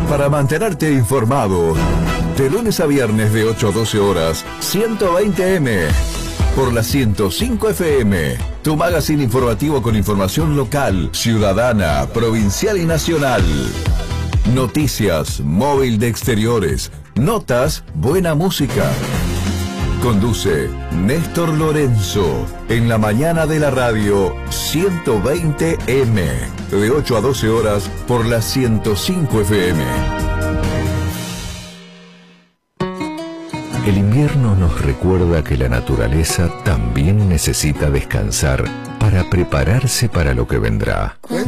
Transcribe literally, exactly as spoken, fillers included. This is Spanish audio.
Para mantenerte informado, de lunes a viernes de ocho a doce horas, ciento veinte eme, por la ciento cinco efe eme, tu magazine informativo con información local, ciudadana, provincial y nacional. Noticias, móvil de exteriores, notas, buena música. Conduce Néstor Lorenzo, en la mañana de la radio ciento veinte eme, de ocho a doce horas por la ciento cinco efe eme. El invierno nos recuerda que la naturaleza también necesita descansar para prepararse para lo que vendrá.